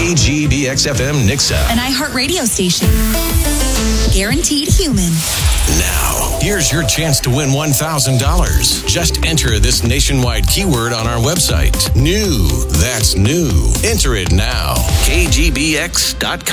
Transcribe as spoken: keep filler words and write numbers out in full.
K G B X F M Nixa. An iHeart radio station. Guaranteed human. Now, here's your chance to win one thousand dollars. Just enter this nationwide keyword on our website. New. That's new. Enter it now. K G B X dot com.